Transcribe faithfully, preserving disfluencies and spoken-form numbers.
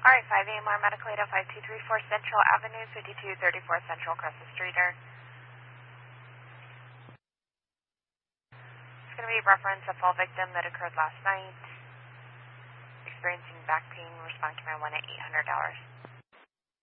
All right, five A M R Medical Aid five two three four Central Avenue, fifty-two thirty-four Central, across the street. It's going to be reference a fall victim that occurred last night, experiencing back pain, respond command one at eight hundred dollars.